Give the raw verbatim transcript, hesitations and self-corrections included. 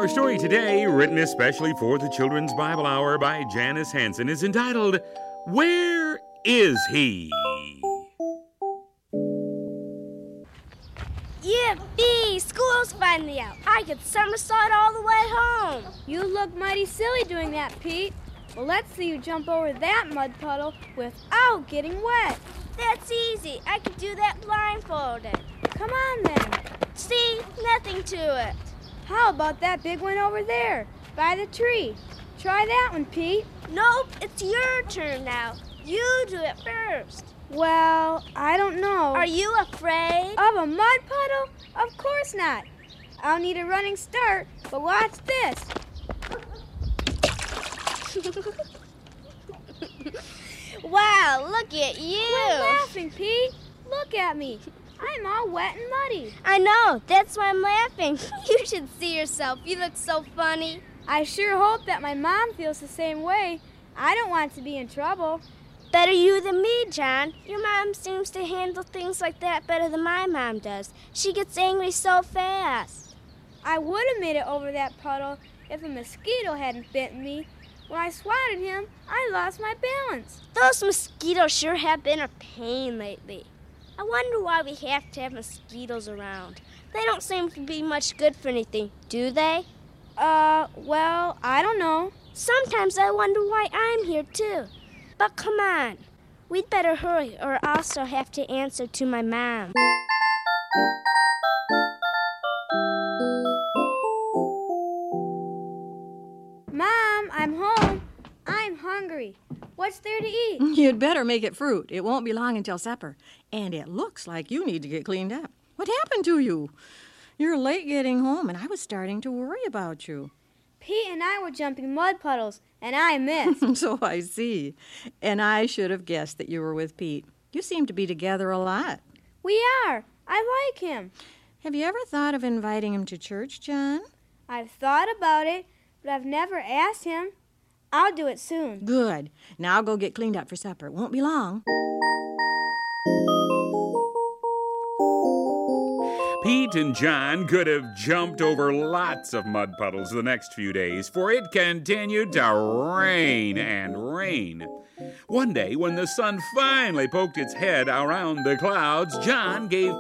Our story today, written especially for the Children's Bible Hour by Janice Hansen, is entitled, Where Is He? Yippee! School's finally out. I could somersault all the way home. You look mighty silly doing that, Pete. Well, let's see you jump over that mud puddle without getting wet. That's easy. I could do that blindfolded. Come on, then. See? Nothing to it. How about that big one over there, by the tree? Try that one, Pete. Nope, it's your turn now. You do it first. Well, I don't know. Are you afraid? Of a mud puddle? Of course not. I'll need a running start, but watch this. Wow, look at you. Quit laughing, Pete. Look at me. I'm all wet and muddy. I know. That's why I'm laughing. You should see yourself. You look so funny. I sure hope that my mom feels the same way. I don't want to be in trouble. Better you than me, John. Your mom seems to handle things like that better than my mom does. She gets angry so fast. I would have made it over that puddle if a mosquito hadn't bitten me. When I swatted him, I lost my balance. Those mosquitoes sure have been a pain lately. I wonder why we have to have mosquitoes around. They don't seem to be much good for anything, do they? Uh, well, I don't know. Sometimes I wonder why I'm here, too. But come on. We'd better hurry, or I'll also have to answer to my mom. Mom, I'm home. I'm hungry. What's there to eat? You'd better make it fruit. It won't be long until supper. And it looks like you need to get cleaned up. What happened to you? You're late getting home, and I was starting to worry about you. Pete and I were jumping mud puddles, and I missed. So I see. And I should have guessed that you were with Pete. You seem to be together a lot. We are. I like him. Have you ever thought of inviting him to church, John? I've thought about it, but I've never asked him. I'll do it soon. Good. Now I'll go get cleaned up for supper. It won't be long. Pete and John could have jumped over lots of mud puddles the next few days, for it continued to rain and rain. One day, when the sun finally poked its head around the clouds, John gave